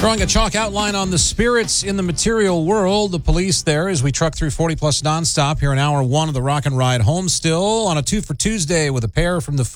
Drawing a chalk outline on the spirits in the material world, the police there as we truck through 40 plus nonstop here in hour one of the Rock and Ride home, still on a 2 for Tuesday with a pair from the